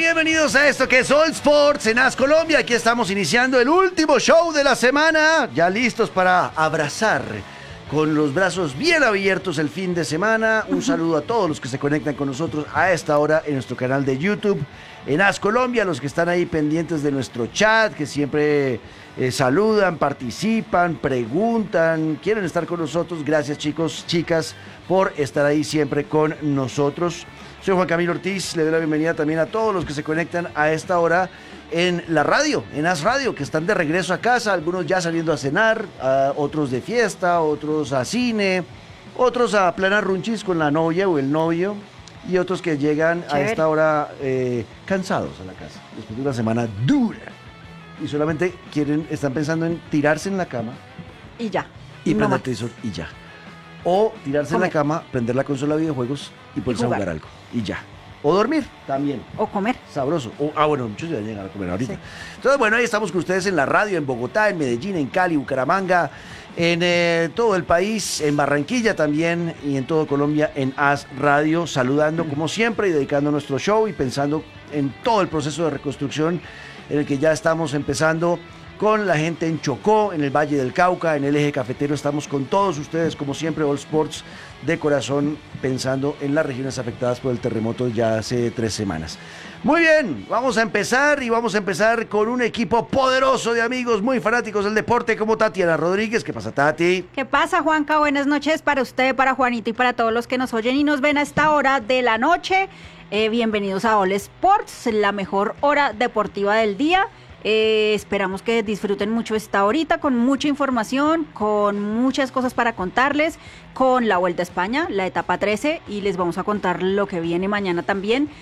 Bienvenidos a esto que es All Sports en AS Colombia. Aquí estamos iniciando el último show de la semana, ya listos para abrazar con los brazos bien abiertos el fin de semana. Un saludo a todos los que se conectan con nosotros a esta hora en nuestro canal de YouTube en AS Colombia, los que están ahí pendientes de nuestro chat, que siempre saludan, participan, preguntan, quieren estar con nosotros. Gracias, chicos, chicas, por estar ahí siempre con nosotros. Soy Juan Camilo Ortiz, le doy la bienvenida también a todos los que se conectan a esta hora en la radio, en AS Radio, que están de regreso a casa, algunos ya saliendo a cenar, otros de fiesta, otros a cine, otros a planar runchis con la novia o el novio, y otros que llegan a esta hora cansados a la casa, después de una semana dura, y solamente están pensando en tirarse en la cama y ya, y no prender más. el televisor y ya. O tirarse en la cama, prender la consola de videojuegos y ponerse a jugar algo. Y ya. O dormir también. O comer. Sabroso. Bueno, muchos ya llegan a comer ahorita. Sí. Entonces, bueno, ahí estamos con ustedes en la radio, en Bogotá, en Medellín, en Cali, Bucaramanga, en todo el país, en Barranquilla también y en todo Colombia en AS Radio, saludando como siempre y dedicando nuestro show y pensando en todo el proceso de reconstrucción en el que ya estamos empezando con la gente en Chocó, en el Valle del Cauca, en el Eje Cafetero. Estamos con todos ustedes, como siempre, All Sports de corazón, pensando en las regiones afectadas por el terremoto ya hace 3 semanas. Muy bien, vamos a empezar con un equipo poderoso de amigos muy fanáticos del deporte como Tatiana Rodríguez. ¿Qué pasa, Tati? ¿Qué pasa, Juanca? Buenas noches para usted, para Juanito y para todos los que nos oyen y nos ven a esta hora de la noche. Bienvenidos a All Sports, la mejor hora deportiva del día. Esperamos que disfruten mucho esta horita con mucha información, con muchas cosas para contarles, con la Vuelta a España, la etapa 13, y les vamos a contar lo que viene mañana también